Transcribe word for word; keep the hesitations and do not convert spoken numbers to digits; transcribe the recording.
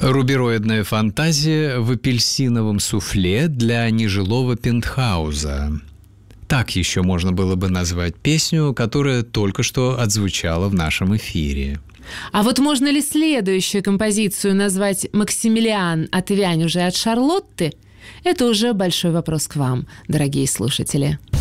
Рубероидная фантазия в апельсиновом суфле для нежилого пентхауза. Так еще можно было бы назвать песню, которая только что отзвучала в нашем эфире. А вот можно ли следующую композицию назвать «Максимилиан, отвянь уже от Шарлотты»? Это уже большой вопрос к вам, дорогие слушатели.